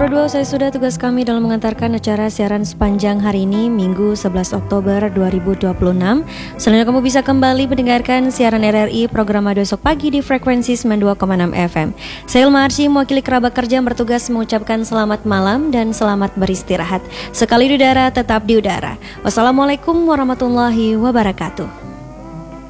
berdua, saya sudah tugas kami dalam mengantarkan acara siaran sepanjang hari ini, Minggu 11 Oktober 2026. Selanjutnya kamu bisa kembali mendengarkan siaran RRI program Ado Esok Pagi di frekuensi 92,6 FM. Saya Ilma Arsy, mewakili kerabat kerja yang bertugas mengucapkan selamat malam dan selamat beristirahat. Sekali di udara, tetap di udara. Wassalamualaikum warahmatullahi wabarakatuh.